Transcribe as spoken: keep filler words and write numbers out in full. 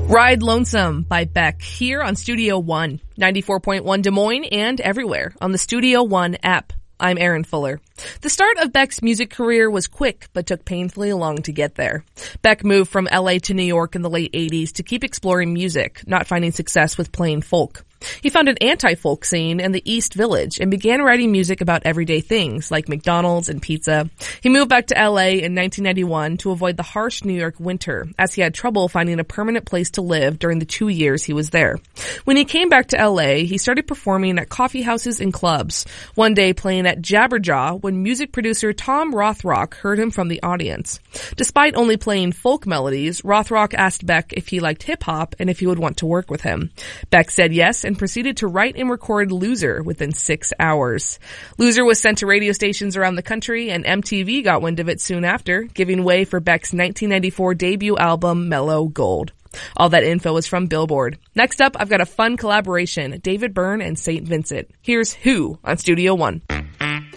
Ride Lonesome by Beck here on Studio One, ninety-four point one Des Moines and everywhere on the Studio One app. I'm Aaron Fuller. The start of Beck's music career was quick, but took painfully long to get there. Beck moved from L A to New York in the late eighties to keep exploring music, not finding success with playing folk. He found an anti-folk scene in the East Village and began writing music about everyday things like McDonald's and pizza. He moved back to L A in nineteen ninety-one to avoid the harsh New York winter, as he had trouble finding a permanent place to live during the two years he was there. When he came back to L A, he started performing at coffee houses and clubs, one day playing at Jabberjaw when music producer Tom Rothrock heard him from the audience. Despite only playing folk melodies, Rothrock asked Beck if he liked hip-hop and if he would want to work with him. Beck said yes and proceeded to write and record Loser within six hours. Loser was sent to radio stations around the country, and M T V got wind of it soon after, giving way for Beck's nineteen ninety-four debut album, Mellow Gold. All that info is from Billboard. Next up, I've got a fun collaboration, David Byrne and Saint Vincent. Here's Who on Studio One.